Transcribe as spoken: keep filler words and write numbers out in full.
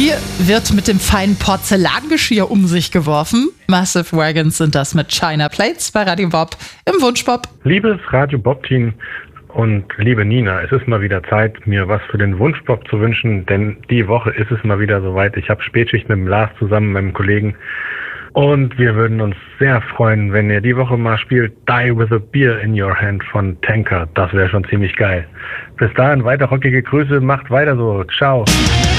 Hier wird mit dem feinen Porzellangeschirr um sich geworfen. Massive Wagons sind das mit China Plates bei Radio Bob im Wunschbob. Liebes Radio Bob-Team und liebe Nina, es ist mal wieder Zeit, mir was für den Wunschbob zu wünschen, denn die Woche ist es mal wieder soweit. Ich habe Spätschicht mit dem Lars zusammen, meinem Kollegen. Und wir würden uns sehr freuen, wenn ihr die Woche mal spielt Die With a Beer in Your Hand von Tanker. Das wäre schon ziemlich geil. Bis dahin weiter rockige Grüße, macht weiter so. Ciao.